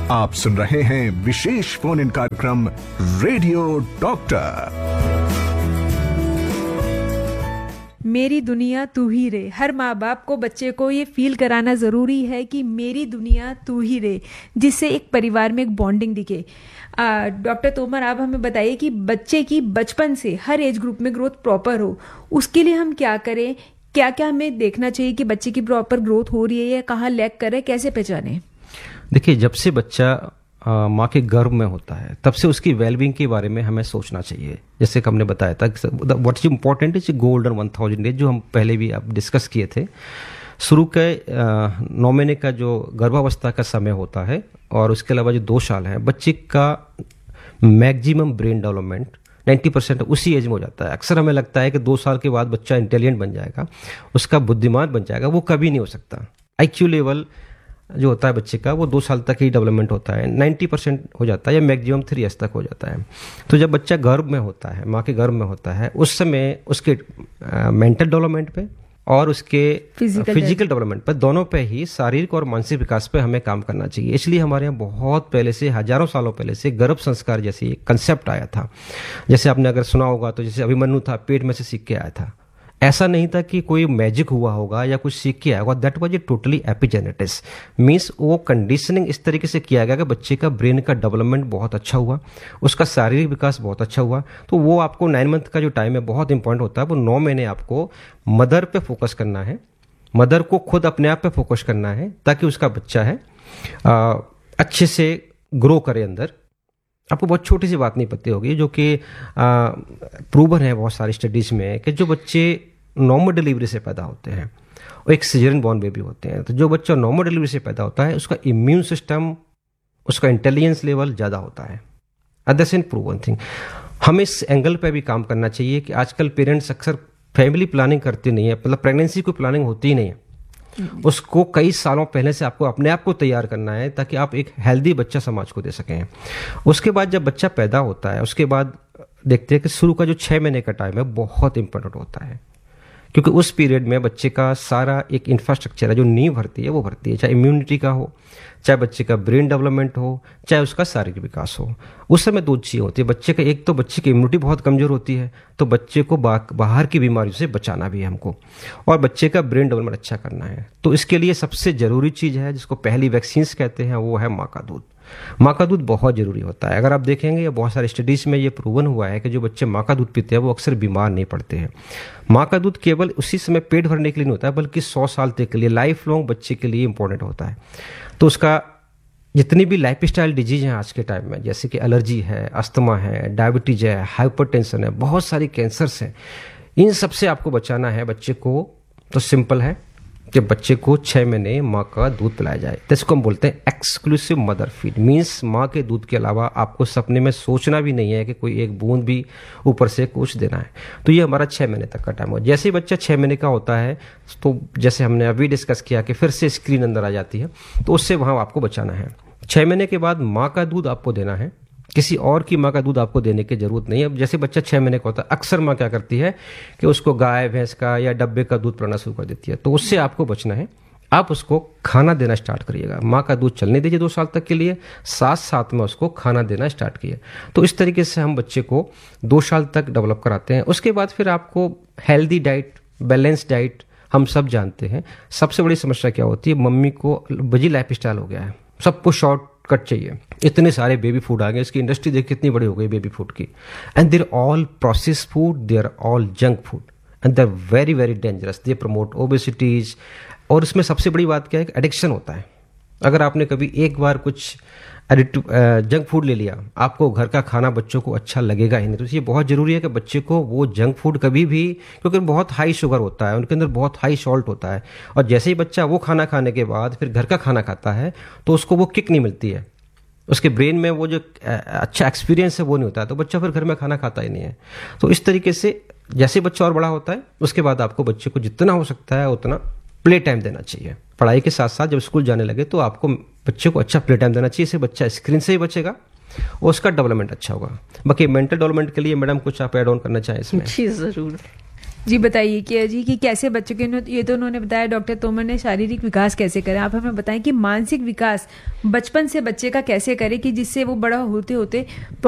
आप सुन रहे हैं विशेष फोन इन कार्यक्रम रेडियो डॉक्टर। मेरी दुनिया तू ही रे। हर माँ बाप को बच्चे को ये फील कराना ज़रूरी है कि मेरी दुनिया तू ही रे, जिससे एक परिवार में एक बॉन्डिंग दिखे। डॉक्टर तोमर, आप हमें बताइए कि बच्चे की बचपन से हर एज ग्रुप में ग्रोथ प्रॉपर हो, उसके लिए हम क्या करें? क्या क्या हमें देखना चाहिए कि बच्चे की प्रॉपर ग्रोथ हो रही है या कहाँ लैग कर रहा है, कैसे पहचानें? देखिए, जब से बच्चा माँ के गर्भ में होता है तब से उसकी वेलबींग के बारे में हमें सोचना चाहिए। जैसे कि हमने बताया था, what is important is golden 1000 days, जो हम पहले भी आप डिस्कस किए थे। शुरू के 9 महीने का जो गर्भावस्था का समय होता है और उसके अलावा जो 2 साल है, बच्चे का मैक्सिमम ब्रेन डेवलपमेंट 90% उसी एज में हो जाता है। अक्सर हमें लगता है कि 2 साल के बाद बच्चा इंटेलिजेंट बन जाएगा, उसका बुद्धिमान बन जाएगा। वो कभी नहीं हो सकता। IQ लेवल जो होता है बच्चे का वो 2 साल तक ही डेवलपमेंट होता है, 90% हो जाता है या मैक्सिमम 3 ईयर्स तक हो जाता है। तो जब बच्चा गर्भ में होता है, माँ के गर्भ में होता है, उस समय उसके मेंटल डेवलपमेंट पे और उसके फिजिकल डेवलपमेंट पर, दोनों पे ही शारीरिक और मानसिक विकास पे हमें काम करना चाहिए। इसलिए हमारे यहाँ बहुत पहले से, हजारों सालों पहले से गर्भ संस्कार जैसी एक कंसेप्ट आया था। जैसे आपने अगर सुना होगा तो जैसे अभिमन्यु था, पेट में से सीख के आया था। ऐसा नहीं था कि कोई मैजिक हुआ होगा या कुछ सीख के आया होगा। That was a totally epigenetics, means वो कंडीशनिंग इस तरीके से किया गया कि बच्चे का ब्रेन का डेवलपमेंट बहुत अच्छा हुआ, उसका शारीरिक विकास बहुत अच्छा हुआ। तो वो आपको 9 मंथ का जो टाइम है बहुत इंपॉर्टेंट होता है। वो 9 महीने आपको मदर पे फोकस करना है, मदर को खुद अपने आप पे फोकस करना है, ताकि उसका बच्चा है अच्छे से ग्रो करे अंदर। आपको बहुत छोटी सी बात नहीं पता होगी, जो कि प्रूवन है बहुत सारी स्टडीज में, कि जो बच्चे नॉर्मल डिलीवरी से पैदा होते हैं और एक सिजेरियन बॉर्न बेबी होते हैं, तो जो बच्चा नॉर्मल डिलीवरी से पैदा होता है उसका इम्यून सिस्टम, उसका इंटेलिजेंस लेवल ज़्यादा होता है। That's an proven thing. हमें इस एंगल पे भी काम करना चाहिए कि आजकल पेरेंट्स अक्सर फैमिली प्लानिंग करते नहीं है, मतलब प्रेगनेंसी की प्लानिंग होती ही नहीं है। उसको कई सालों पहले से आपको अपने आप को तैयार करना है, ताकि आप एक हेल्दी बच्चा समाज को दे सकें। उसके बाद जब बच्चा पैदा होता है, उसके बाद देखते हैं कि शुरू का जो 6 महीने का टाइम है बहुत इंपॉर्टेंट होता है, क्योंकि उस पीरियड में बच्चे का सारा एक इंफ्रास्ट्रक्चर है, जो नींव भरती है वो भरती है, चाहे इम्यूनिटी का हो, चाहे बच्चे का ब्रेन डेवलपमेंट हो, चाहे उसका शारीरिक विकास हो। उस समय 2 चीज़ें होती है बच्चे का। एक तो बच्चे की इम्यूनिटी बहुत कमज़ोर होती है, तो बच्चे को बाहर की बीमारियों से बचाना भी है हमको, और बच्चे का ब्रेन डेवलपमेंट अच्छा करना है। तो इसके लिए सबसे ज़रूरी चीज़ है, जिसको पहली वैक्सीन्स कहते हैं, वो है माँ का दूध। माँ का दूध बहुत ज़रूरी होता है। अगर आप देखेंगे, बहुत सारे स्टडीज़ में ये प्रूवन हुआ है कि जो बच्चे माँ का दूध पीते हैं वो अक्सर बीमार नहीं पड़ते हैं। माँ का दूध केवल उसी समय पेट भरने के लिए नहीं होता है, बल्कि 100 साल तक के लिए, लाइफ लॉन्ग बच्चे के लिए इंपॉर्टेंट होता है। तो उसका जितनी भी लाइफस्टाइल डिजीज हैं आज के टाइम में, जैसे कि एलर्जी है, अस्थमा है, डायबिटीज है, हाइपरटेंशन है, बहुत सारी कैंसर्स हैं, इन सब से आपको बचाना है बच्चे को। तो सिंपल है कि बच्चे को 6 महीने माँ का दूध पिलाया जाए। तो इसको हम बोलते हैं एक्सक्लूसिव मदर फीड। मीन्स माँ के दूध के अलावा आपको सपने में सोचना भी नहीं है कि कोई एक बूंद भी ऊपर से कुछ देना है। तो ये हमारा 6 महीने तक का टाइम हो। जैसे ही बच्चा 6 महीने का होता है, तो जैसे हमने अभी डिस्कस किया कि फिर से स्क्रीन अंदर आ जाती है, तो उससे वहाँ आपको बचाना है। 6 महीने के बाद माँ का दूध आपको देना है, किसी और की माँ का दूध आपको देने की जरूरत नहीं है। अब जैसे बच्चा 6 महीने का होता है, अक्सर माँ क्या करती है कि उसको गाय भैंस का या डब्बे का दूध पिलाना शुरू कर देती है। तो उससे आपको बचना है। आप उसको खाना देना स्टार्ट करिएगा। माँ का दूध चलने दीजिए 2 साल तक के लिए, साथ साथ में उसको खाना देना स्टार्ट किए। तो इस तरीके से हम बच्चे को 2 साल तक डेवलप कराते हैं। उसके बाद फिर आपको हेल्दी डाइट, बैलेंस डाइट, हम सब जानते हैं सबसे बड़ी समस्या क्या होती है, मम्मी को बिजी लाइफ स्टाइल हो गया है, सबको शॉर्ट कट चाहिए। इतने सारे बेबी फूड आ गए, इसकी इंडस्ट्री देखिए कितनी बड़ी हो गई बेबी फूड की। And there all process food, there all junk food, and there very very dangerous. They promote ओबेसिटीज। और इसमें सबसे बड़ी बात क्या है, एडिक्शन होता है। अगर आपने कभी एक बार कुछ जंक फूड ले लिया, आपको घर का खाना बच्चों को अच्छा लगेगा ही नहीं। तो ये बहुत जरूरी है कि बच्चे को वो जंक फूड कभी भी, क्योंकि बहुत हाई शुगर होता है, उनके अंदर बहुत हाई सॉल्ट होता है, और जैसे ही बच्चा वो खाना खाने के बाद फिर घर का खाना खाता है, तो उसको वो किक नहीं मिलती है, उसके ब्रेन में वो जो अच्छा एक्सपीरियंस है वो नहीं होता है, तो बच्चा फिर घर में खाना खाता ही नहीं है। तो इस तरीके से जैसे बच्चा और बड़ा होता है, उसके बाद आपको बच्चे को जितना हो सकता है उतना प्ले टाइम देना चाहिए। पढ़ाई के साथ साथ जब स्कूल जाने लगे तो आपको बच्चे को अच्छा प्ले टाइम देना चाहिए। इससे बच्चा स्क्रीन से ही बचेगा और उसका डेवलपमेंट अच्छा होगा। बाकी मेंटल डेवलपमेंट के लिए मैडम कुछ आप ऐड ऑन करना चाहें इसमें? जी जरूर। जी बताइए किया जी कि कैसे बच्चों के, ये तो उन्होंने बताया डॉक्टर तोमर ने, शारीरिक विकास कैसे करें। आप हमें बताएं कि मानसिक विकास बचपन से बच्चे का कैसे करें कि जिससे वो बड़ा होते होते